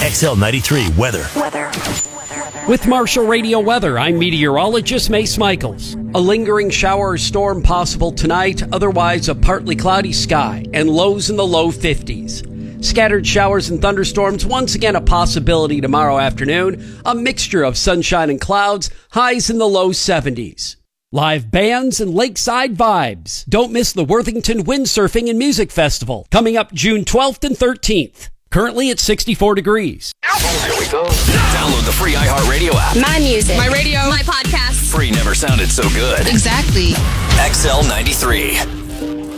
XL93 weather. With Marshall Radio Weather, I'm meteorologist Mace Michaels. A lingering shower or storm possible tonight, otherwise a partly cloudy sky, and lows in the low 50s. Scattered showers and thunderstorms, once again a possibility tomorrow afternoon. A mixture of sunshine and clouds, highs in the low 70s. Live bands and lakeside vibes. Don't miss the Worthington Windsurfing and Music Festival, coming up June 12th and 13th. Currently at 64 degrees. Here we go. Download the free iHeartRadio app. My music. My radio. My podcasts. Free never sounded so good. Exactly. XL93.